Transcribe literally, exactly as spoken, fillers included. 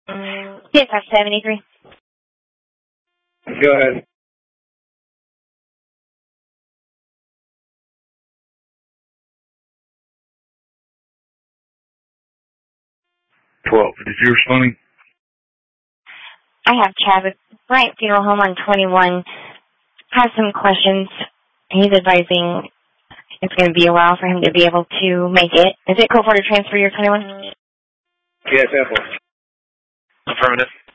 Yes, that's seventy-three. Go ahead. twelve. Is yours funny? I have Travis Bryant Funeral Home on twenty-one. Has some questions. He's advising it's going to be a while for him to be able to make it. Is it cool for to transfer your twenty-one? Yes, ample. Affirmative.